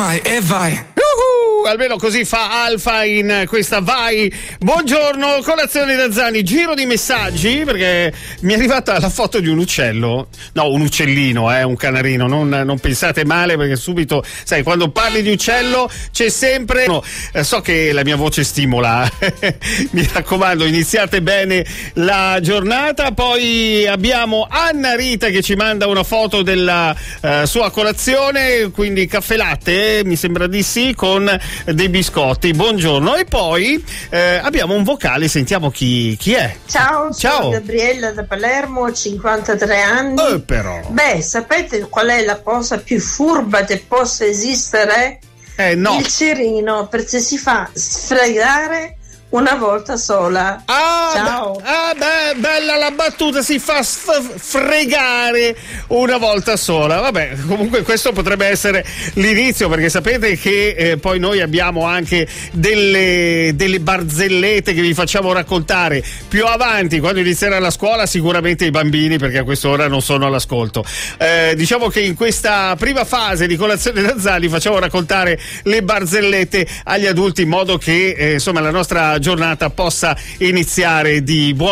mai e vai. Almeno così fa Alfa in questa Vai. Buongiorno, colazione da Zani. Giro di messaggi perché mi è arrivata la foto di un uccello. No, un uccellino, un canarino. Non pensate male perché subito, sai, quando parli di uccello c'è sempre. No, so che la mia voce stimola. Mi raccomando, iniziate bene la giornata. Poi abbiamo Anna Rita che ci manda una foto della sua colazione, quindi caffè latte, mi sembra di sì, con dei biscotti. Buongiorno. E poi abbiamo un vocale, sentiamo chi è. Ciao, sono Gabriella da Palermo, 53 anni. Però. Beh, sapete qual è la cosa più furba che possa esistere? No. Il cerino, perché si fa sfregare una volta sola. Ciao. Bella la battuta, si fa fregare una volta sola. Vabbè, comunque questo potrebbe essere l'inizio, perché sapete che poi noi abbiamo anche delle barzellette che vi facciamo raccontare più avanti, quando inizierà la scuola, sicuramente i bambini, perché a quest'ora non sono all'ascolto. Diciamo che in questa prima fase di colazione da Zani facciamo raccontare le barzellette agli adulti, in modo che insomma la nostra giornata possa iniziare di buon